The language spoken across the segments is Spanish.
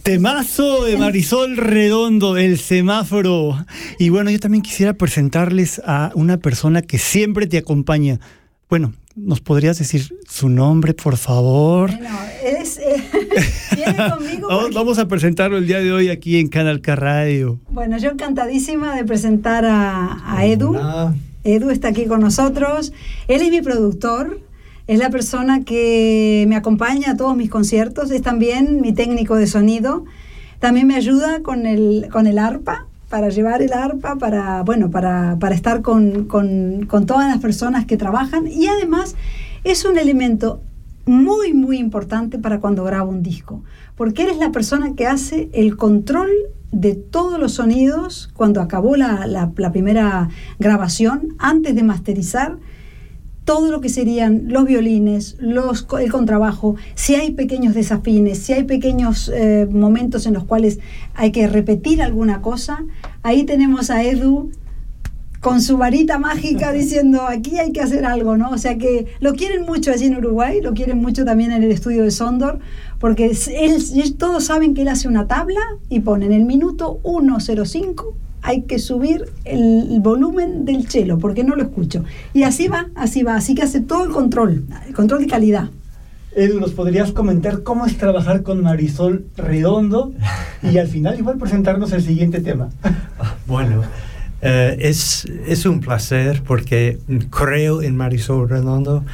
Temazo de Marisol Redondo, El Semáforo. Y bueno, yo también quisiera presentarles a una persona que siempre te acompaña. Bueno, ¿nos podrías decir su nombre, por favor? Bueno, viene conmigo. Vamos a presentarlo el día de hoy aquí en Canal K Radio. Bueno, yo encantadísima de presentar a Edu. Hola. Edu está aquí con nosotros. Él es mi productor. Es la persona que me acompaña a todos mis conciertos, es también mi técnico de sonido. También me ayuda con el arpa, para llevar el arpa, para estar con todas las personas que trabajan. Y además es un elemento muy, muy importante para cuando grabo un disco, porque él es la persona que hace el control de todos los sonidos cuando acabó la primera grabación, antes de masterizar. Todo lo que serían los violines, el contrabajo, si hay pequeños desafines, si hay pequeños momentos en los cuales hay que repetir alguna cosa, ahí tenemos a Edu con su varita mágica diciendo aquí hay que hacer algo, ¿no? O sea que lo quieren mucho allí en Uruguay, lo quieren mucho también en el estudio de Sondor, porque todos saben que él hace una tabla y pone en el minuto 1:05 hay que subir el volumen del cello, porque no lo escucho. Y así va, así que hace todo el control de calidad. Edu, ¿nos podrías comentar cómo es trabajar con Marisol Redondo? Y al final igual presentarnos el siguiente tema. Bueno, es un placer porque creo en Marisol Redondo.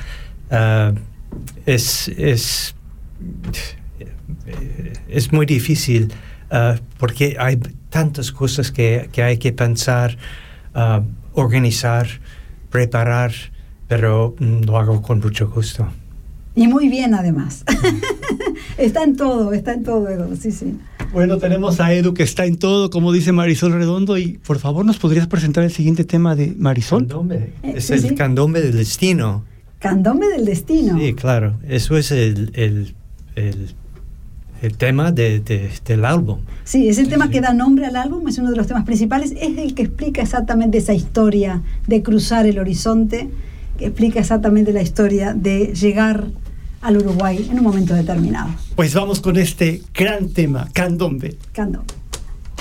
Es muy difícil porque hay tantas cosas que hay que pensar, organizar, preparar, pero lo hago con mucho gusto. Y muy bien, además. Está en todo, Edu, sí. Bueno, tenemos a Edu que está en todo, como dice Marisol Redondo, y por favor, ¿nos podrías presentar el siguiente tema de Marisol? Candombe. Es Sí. el candombe del destino. Candombe del destino. Sí, claro. Eso es el tema del álbum. Sí, es el tema que da nombre al álbum, es uno de los temas principales, es el que explica exactamente esa historia de cruzar el horizonte, que explica exactamente la historia de llegar al Uruguay en un momento determinado. Pues vamos con este gran tema, Candombe. Candombe.